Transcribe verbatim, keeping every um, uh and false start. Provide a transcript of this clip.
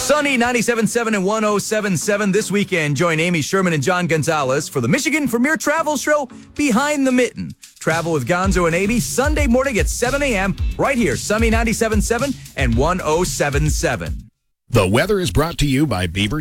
Sunny ninety-seven point seven and one oh seven point seven this weekend. Join Amy Sherman and John Gonzalez for the Michigan Premier Travel Show Behind the Mitten. Travel with Gonzo and Amy Sunday morning at seven a.m. right here, Sunny ninety-seven point seven and one oh seven point seven. The weather is brought to you by Beaver